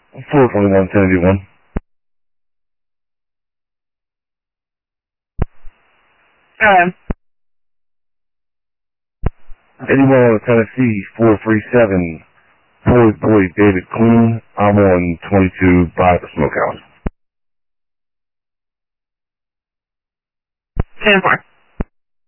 421, 1081. 81 Tennessee, 437. Boy, David Queen. I'm on 22 by the smokehouse. 10-4.